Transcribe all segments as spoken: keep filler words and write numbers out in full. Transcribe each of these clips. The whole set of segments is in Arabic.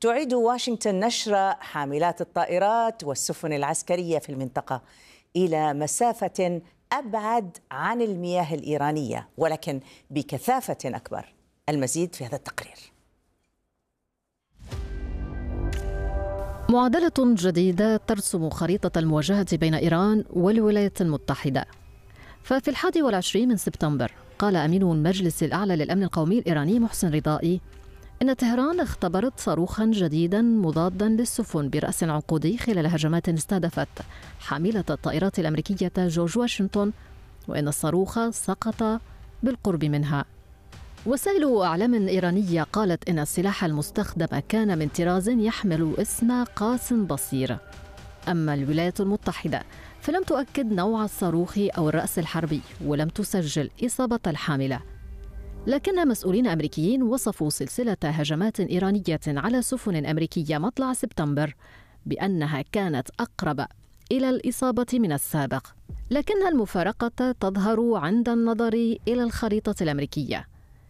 تعيد واشنطن نشر حاملات الطائرات والسفن العسكرية في المنطقة إلى مسافة أبعد عن المياه الإيرانية، ولكن بكثافة أكبر. المزيد في هذا التقرير. معادلة جديدة ترسم خريطة المواجهة بين إيران والولايات المتحدة. ففي الحادي والعشرين من سبتمبر قال أمين المجلس الأعلى للأمن القومي الإيراني محسن رضائي إن طهران اختبرت صاروخا جديدا مضادا للسفن برأس عنقودي خلال هجمات استهدفت حاملة الطائرات الأمريكية جورج واشنطن، وإن الصاروخ سقط بالقرب منها. وسائل أعلام إيرانية قالت إن السلاح المستخدم كان من طراز يحمل اسم قاس بصير. أما الولايات المتحدة فلم تؤكد نوع الصاروخ أو الرأس الحربي، ولم تسجل إصابة الحاملة. لكن مسؤولين أمريكيين وصفوا سلسلة هجمات إيرانية على سفن أمريكية مطلع سبتمبر بأنها كانت أقرب إلى الإصابة من السابق، لكن المفارقة تظهر عند النظر إلى الخريطة الأمريكية.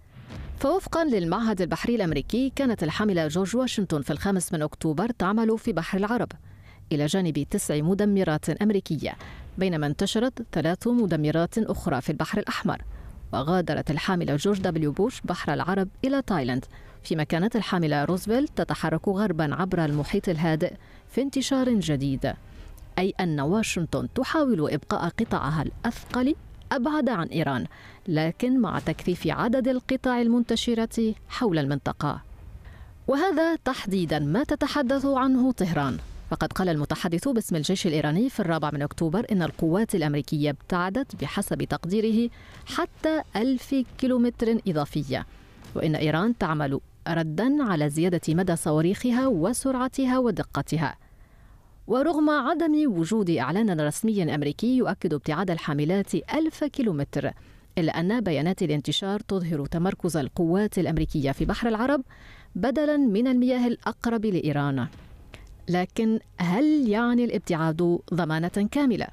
فوفقا للمعهد البحري الأمريكي كانت الحاملة جورج واشنطن في الخامس من أكتوبر تعمل في بحر العرب إلى جانب تسع مدمرات أمريكية، بينما انتشرت ثلاث مدمرات أخرى في البحر الأحمر. وغادرت الحاملة جورج دبليو بوش بحر العرب إلى تايلاند، فيما كانت الحاملة روزفلت تتحرك غربا عبر المحيط الهادئ في انتشار جديد، أي أن واشنطن تحاول إبقاء قطاعها الأثقل أبعد عن إيران، لكن مع تكثيف عدد القطع المنتشرة حول المنطقة. وهذا تحديدا ما تتحدث عنه طهران. فقد قال المتحدث باسم الجيش الإيراني في الرابع من أكتوبر إن القوات الأمريكية ابتعدت بحسب تقديره حتى ألف كيلومتر إضافية، وإن إيران تعمل ردا على زيادة مدى صواريخها وسرعتها ودقتها. ورغم عدم وجود إعلان رسمي أمريكي يؤكد ابتعاد الحاملات ألف كيلومتر، إلا أن بيانات الانتشار تظهر تمركز القوات الأمريكية في بحر العرب بدلا من المياه الأقرب لإيران. لكن هل يعني الابتعاد ضمانة كاملة؟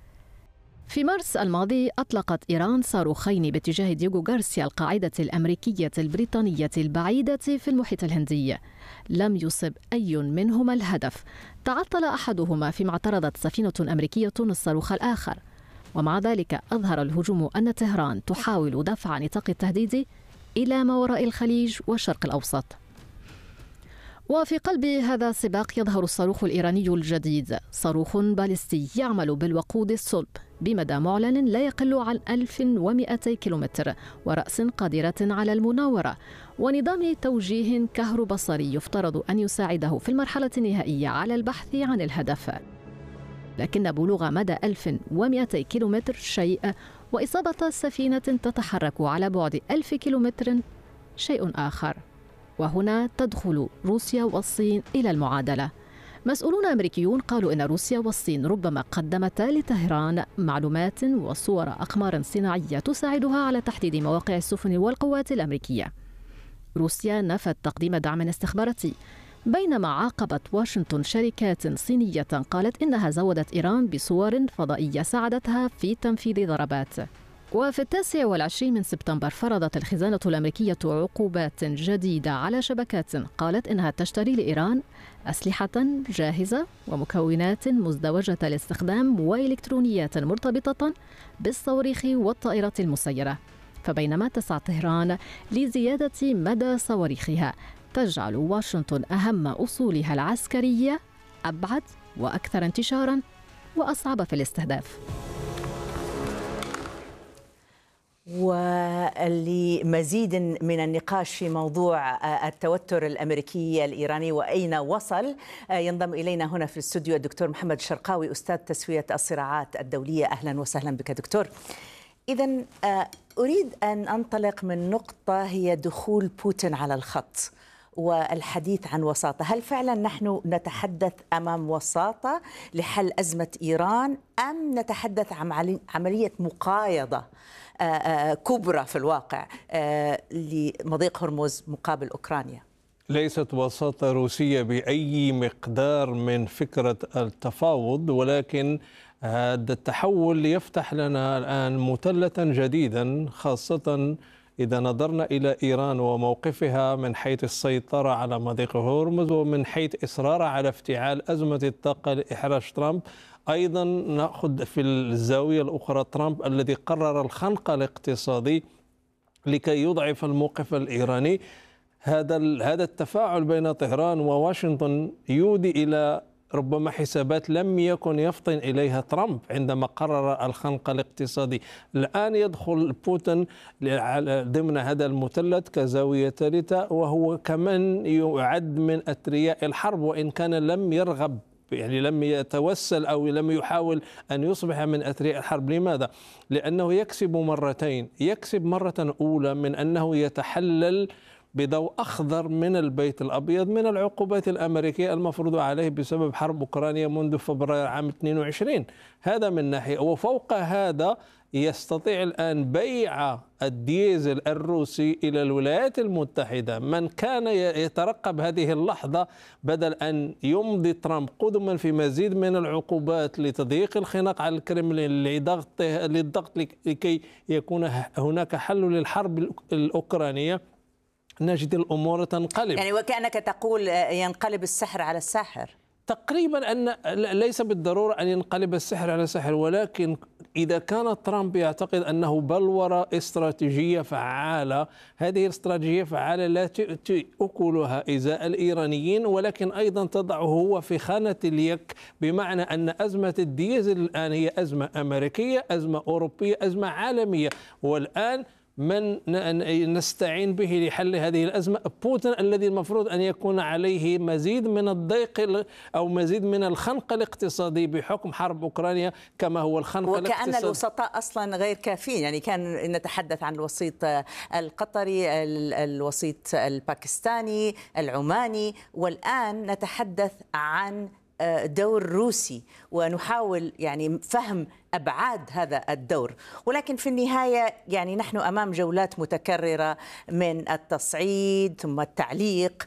في مارس الماضي أطلقت إيران صاروخين باتجاه دييغو غارسيا القاعدة الأمريكية البريطانية البعيدة في المحيط الهندي. لم يصب أي منهما الهدف، تعطل أحدهما فيما اعترضت سفينة أمريكية الصاروخ الآخر. ومع ذلك أظهر الهجوم أن طهران تحاول دفع نطاق التهديد إلى ما وراء الخليج والشرق الأوسط. وفي قلب هذا السباق يظهر الصاروخ الإيراني الجديد، صاروخ باليستي يعمل بالوقود الصلب بمدى معلن لا يقل عن ألف ومئتي كيلومتر، ورأس قادرة على المناورة، ونظام توجيه كهروبصري يفترض أن يساعده في المرحلة النهائية على البحث عن الهدف. لكن بلوغ مدى ألف ومئتي كيلومتر شيء، وإصابة سفينة تتحرك على بعد ألف كيلومتر شيء آخر. وهنا تدخل روسيا والصين إلى المعادلة. مسؤولون أمريكيون قالوا إن روسيا والصين ربما قدمتا لطهران معلومات وصور أقمار صناعية تساعدها على تحديد مواقع السفن والقوات الأمريكية. روسيا نفت تقديم دعم استخباراتي، بينما عاقبت واشنطن شركات صينية قالت إنها زودت إيران بصور فضائية ساعدتها في تنفيذ ضربات. وفي التاسع والعشرين من سبتمبر فرضت الخزانة الأمريكية عقوبات جديدة على شبكات قالت إنها تشتري لإيران أسلحة جاهزة ومكونات مزدوجة الاستخدام وإلكترونيات مرتبطة بالصواريخ والطائرات المسيرة. فبينما تسعى طهران لزيادة مدى صواريخها، تجعل واشنطن أهم أصولها العسكرية أبعد وأكثر انتشارا وأصعب في الاستهداف. ولمزيد من النقاش في موضوع التوتر الأمريكي الإيراني وأين وصل، ينضم إلينا هنا في الاستوديو الدكتور محمد الشرقاوي أستاذ تسوية الصراعات الدولية. أهلا وسهلا بك دكتور. إذن أريد أن أنطلق من نقطة هي دخول بوتين على الخط والحديث عن وساطة. هل فعلا نحن نتحدث أمام وساطة لحل أزمة إيران، أم نتحدث عن عملية مقايضة كبرى في الواقع لمضيق هرمز مقابل أوكرانيا؟ ليست وساطة روسية بأي مقدار من فكرة التفاوض، ولكن هذا التحول يفتح لنا الآن مثلثا جديدا، خاصة إذا نظرنا إلى إيران وموقفها من حيث السيطرة على مضيق هرمز ومن حيث إصرارها على افتعال أزمة الطاقة لإحراج ترامب، أيضا نأخذ في الزاوية الأخرى ترامب الذي قرر الخنق الاقتصادي لكي يضعف الموقف الإيراني. هذا هذا التفاعل بين طهران وواشنطن يودي إلى ربما حسابات لم يكن يفطن إليها ترامب عندما قرر الخنق الاقتصادي. الآن يدخل بوتين ضمن هذا المثلث كزاوية ثالثة، وهو كمان يعد من أثرياء الحرب، وإن كان لم يرغب يعني لم يتوسل أو لم يحاول أن يصبح من أثرياء الحرب. لماذا؟ لأنه يكسب مرتين. يكسب مرة أولى من أنه يتحلل بضوء أخضر من البيت الأبيض من العقوبات الأمريكية المفروضة عليه بسبب حرب أوكرانيا منذ فبراير عام اثنين وعشرين. هذا من ناحية، وفوق هذا يستطيع الآن بيع الديزل الروسي إلى الولايات المتحدة. من كان يترقب هذه اللحظة بدل أن يمضي ترامب قدما في مزيد من العقوبات لتضييق الخناق على الكرملين لضغط للضغط لكي يكون هناك حل للحرب الأوكرانية، نجد الأمور تنقلب. يعني وكأنك تقول ينقلب السحر على الساحر. تقريبا أن ليس بالضرورة أن ينقلب السحر على السحر، ولكن إذا كان ترامب يعتقد أنه بلور استراتيجية فعالة، هذه الاستراتيجية فعالة لا تؤتي أكلها إزاء الإيرانيين، ولكن أيضا تضعه هو في خانة اليك، بمعنى أن أزمة الديزل الآن هي أزمة أمريكية، أزمة أوروبية، أزمة عالمية، والآن من نستعين به لحل هذه الأزمة بوتين الذي المفروض أن يكون عليه مزيد من الضيق أو مزيد من الخنق الاقتصادي بحكم حرب أوكرانيا كما هو الخنق وكأن الاقتصادي. وكأن الوسطاء أصلا غير كافيين. يعني كان نتحدث عن الوسيط القطري، الوسيط الباكستاني، العماني، والآن نتحدث عن دور روسي، ونحاول يعني فهم أبعاد هذا الدور. ولكن في النهاية يعني نحن أمام جولات متكررة من التصعيد ثم التعليق،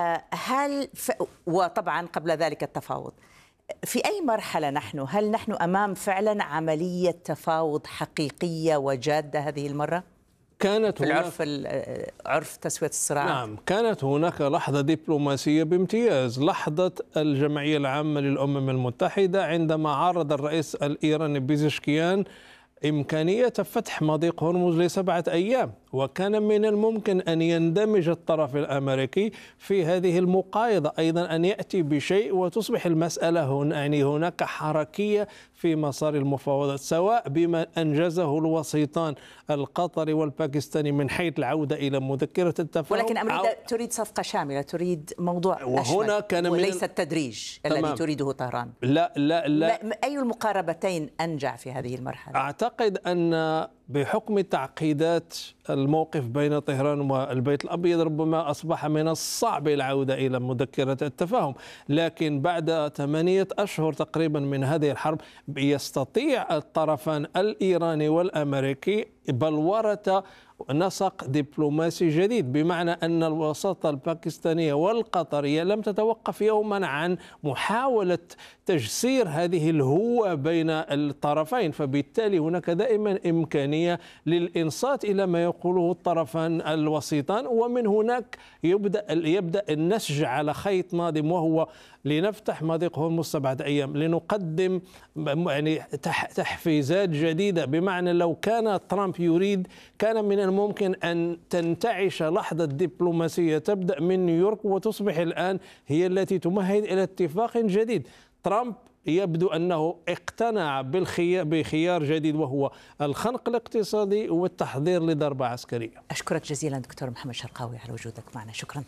هل ف... وطبعا قبل ذلك التفاوض. في أي مرحلة نحن؟ هل نحن أمام فعلا عملية تفاوض حقيقية وجادة هذه المرة؟ كانت في العرف عرف تسوية الصراعات. نعم، كانت هناك لحظة دبلوماسية بامتياز، لحظة الجمعية العامة للأمم المتحدة عندما عارض الرئيس الإيراني بيزشكيان إمكانية فتح مضيق هرمز لسبعة أيام، وكان من الممكن أن يندمج الطرف الأمريكي في هذه المقايضة، أيضا أن يأتي بشيء وتصبح المسألة هنا يعني هناك حركية في مسار المفاوضات، سواء بما أنجزه الوسيطان القطري والباكستاني من حيث العودة إلى مذكرة التفاهم. ولكن أمريكا تريد صفقة شاملة، تريد موضوع وهنا كان وليس التدريج الذي تريده طهران. لا لا لا. أي المقاربتين أنجع في هذه المرحلة؟ أعتقد أن بحكم تعقيدات الموقف بين طهران والبيت الأبيض ربما أصبح من الصعب العودة إلى مذكرة التفاهم، لكن بعد ثمانية أشهر تقريبا من هذه الحرب يستطيع الطرفان الإيراني والأمريكي بلورة نسق دبلوماسي جديد، بمعنى أن الوساطة الباكستانية والقطرية لم تتوقف يوما عن محاولة تجسير هذه الهوة بين الطرفين، فبالتالي هناك دائما إمكانية للإنصات إلى ما يقوله الطرفان الوسيطان، ومن هناك يبدأ يبدأ النسج على خيط ناظم، وهو لنفتح مضيق هرمز سبعة أيام، لنقدم يعني تحفيزات جديدة، بمعنى لو كان ترامب يريد كان من الممكن أن تنتعش لحظة دبلوماسية تبدأ من نيويورك وتصبح الآن هي التي تمهد إلى اتفاق جديد. ترامب يبدو أنه اقتنع بخيار جديد وهو الخنق الاقتصادي والتحضير لضربة عسكرية. أشكرك جزيلا دكتور محمد شرقاوي على وجودك معنا، شكرا.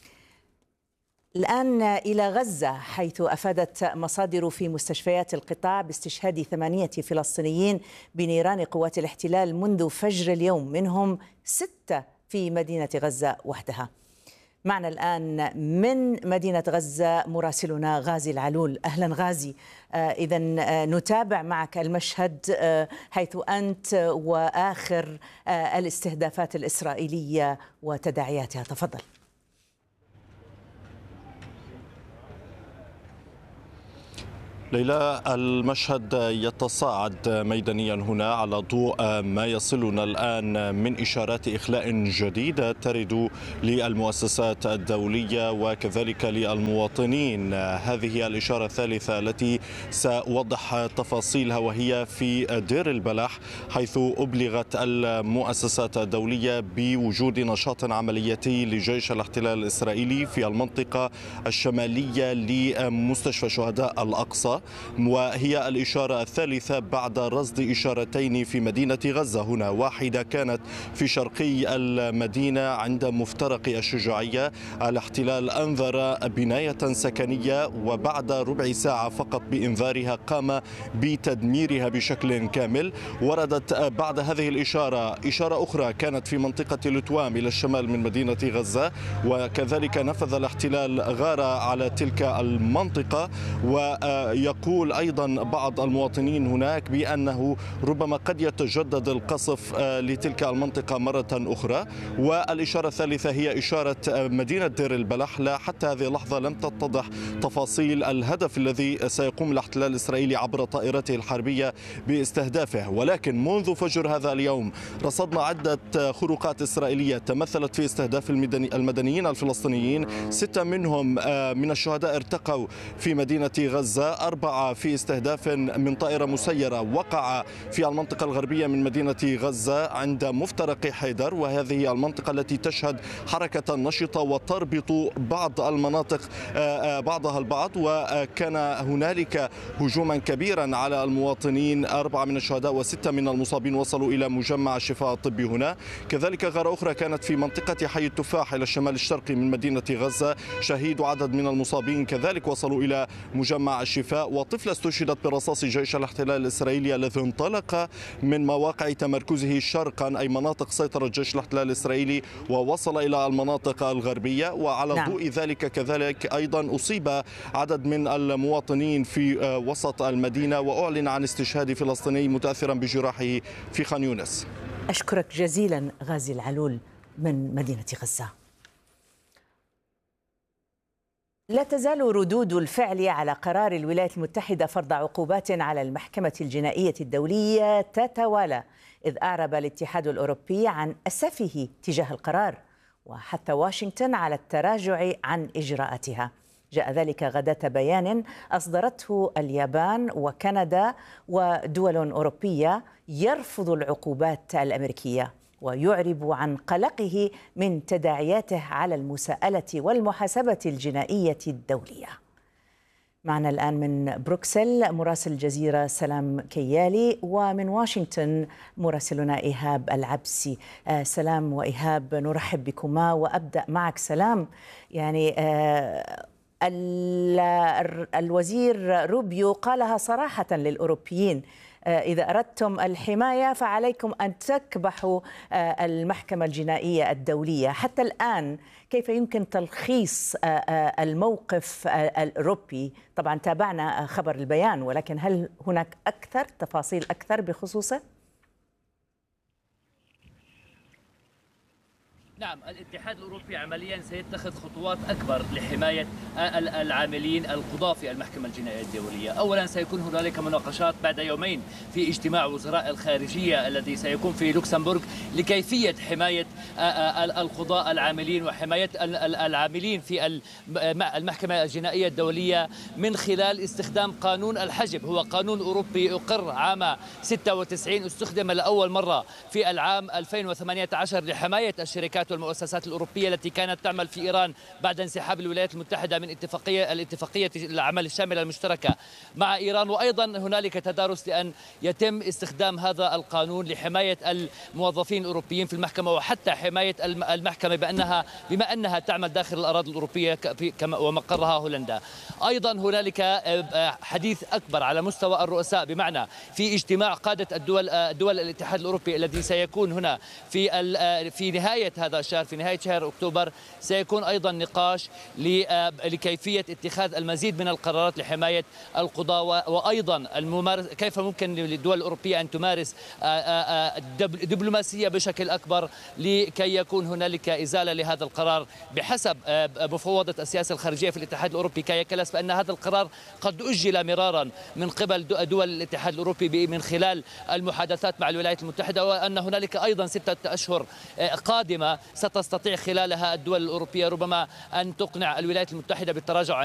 الآن إلى غزة، حيث أفادت مصادر في مستشفيات القطاع باستشهاد ثمانية فلسطينيين بنيران قوات الاحتلال منذ فجر اليوم، منهم ستة في مدينة غزة وحدها. معنا الآن من مدينة غزة مراسلنا غازي العلول. أهلا غازي. آه إذا نتابع معك المشهد آه حيث أنت وآخر آه الاستهدافات الإسرائيلية وتداعياتها، تفضل. ليلى، المشهد يتصاعد ميدانيا هنا على ضوء ما يصلنا الآن من إشارات إخلاء جديدة ترد للمؤسسات الدولية وكذلك للمواطنين. هذه الإشارة الثالثة التي سأوضح تفاصيلها وهي في دير البلح، حيث أبلغت المؤسسات الدولية بوجود نشاط عملياتي لجيش الاحتلال الإسرائيلي في المنطقة الشمالية لمستشفى شهداء الأقصى، وهي الإشارة الثالثة بعد رصد إشارتين في مدينة غزة هنا. واحدة كانت في شرقي المدينة عند مفترق الشجاعية. الاحتلال أنذر بناية سكنية وبعد ربع ساعة فقط بإنذارها قام بتدميرها بشكل كامل. وردت بعد هذه الإشارة إشارة أخرى كانت في منطقة لتوام إلى الشمال من مدينة غزة، وكذلك نفذ الاحتلال غارة على تلك المنطقة. ويقول أيضا بعض المواطنين هناك بأنه ربما قد يتجدد القصف لتلك المنطقة مرة أخرى. والإشارة الثالثة هي إشارة مدينة دير البلح. لا حتى هذه اللحظة لم تتضح تفاصيل الهدف الذي سيقوم الاحتلال الإسرائيلي عبر طائرته الحربية باستهدافه، ولكن منذ فجر هذا اليوم رصدنا عدة خروقات إسرائيلية تمثلت في استهداف المدنيين الفلسطينيين. ستة منهم من الشهداء ارتقوا في مدينة غزة، أربعة في استهداف من طائرة مسيرة وقع في المنطقة الغربية من مدينة غزة عند مفترق حيدر، وهذه المنطقة التي تشهد حركة نشطة وتربط بعض المناطق بعضها البعض. وكان هنالك هجوما كبيرا على المواطنين، أربعة من الشهداء وستة من المصابين وصلوا إلى مجمع الشفاء الطبي هنا. كذلك غارة أخرى كانت في منطقة حي التفاح إلى الشمال الشرقي من مدينة غزة، شهيد وعدد من المصابين كذلك وصلوا إلى مجمع الشفاء. وطفلة استشهدت برصاص جيش الاحتلال الإسرائيلي الذي انطلق من مواقع تمركزه شرقا أي مناطق سيطرة جيش الاحتلال الإسرائيلي ووصل إلى المناطق الغربية. وعلى نعم. ضوء ذلك كذلك أيضا أصيب عدد من المواطنين في وسط المدينة، وأعلن عن استشهاد فلسطيني متأثرا بجراحه في خان يونس. أشكرك جزيلا غازي العلول من مدينة غزة. لا تزال ردود الفعل على قرار الولايات المتحدة فرض عقوبات على المحكمة الجنائية الدولية تتوالى، إذ أعرب الاتحاد الأوروبي عن أسفه تجاه القرار وحث واشنطن على التراجع عن إجراءاتها. جاء ذلك غداة بيان أصدرته اليابان وكندا ودول أوروبية يرفض العقوبات الأمريكية ويعرب عن قلقه من تداعياته على المساءلة والمحاسبة الجنائية الدولية. معنا الآن من بروكسل مراسل الجزيرة سلام كيالي، ومن واشنطن مراسلنا إيهاب العبسي. آه سلام وإيهاب، نرحب بكما، وأبدأ معك سلام. يعني آه الوزير روبيو قالها صراحة للأوروبيين: إذا أردتم الحماية فعليكم أن تكبحوا المحكمة الجنائية الدولية. حتى الآن كيف يمكن تلخيص الموقف الأوروبي؟ طبعا تابعنا خبر البيان، ولكن هل هناك أكثر تفاصيل أكثر بخصوصه؟ نعم، الاتحاد الأوروبي عمليا سيتخذ خطوات أكبر لحماية العاملين القضاة في المحكمة الجنائية الدولية. أولا سيكون هنالك مناقشات بعد يومين في اجتماع وزراء الخارجية الذي سيكون في لوكسمبورغ لكيفية حماية القضاة العاملين وحماية العاملين في المحكمة الجنائية الدولية من خلال استخدام قانون الحجب. هو قانون أوروبي أقر عام ستة وتسعين، استخدم لأول مرة في العام ألفين وثمانية عشر لحماية الشركات والمؤسسات الأوروبية التي كانت تعمل في إيران بعد انسحاب الولايات المتحدة من اتفاقية الاتفاقية العمل الشاملة المشتركة مع إيران. وأيضا هنالك تدارس لأن يتم استخدام هذا القانون لحماية الموظفين الأوروبيين في المحكمة، وحتى حماية المحكمة بأنها بما أنها تعمل داخل الأراضي الأوروبية ومقرها هولندا. أيضا هنالك حديث أكبر على مستوى الرؤساء، بمعنى في اجتماع قادة الدول دول الاتحاد الأوروبي الذي سيكون هنا في في نهاية هذا الشهر، في نهاية شهر أكتوبر، سيكون أيضا نقاش لكيفية اتخاذ المزيد من القرارات لحماية القضاة، وأيضا الممارس كيف ممكن للدول الأوروبية أن تمارس دبلوماسية بشكل أكبر لكي يكون هنالك إزالة لهذا القرار. بحسب مفوضة السياسة الخارجية في الاتحاد الأوروبي كايا كلاس فإن هذا القرار قد أجل مرارا من قبل دول الاتحاد الأوروبي من خلال المحادثات مع الولايات المتحدة، وأن هنالك أيضا ستة أشهر قادمة ستستطيع خلالها الدول الأوروبية ربما أن تقنع الولايات المتحدة بالتراجع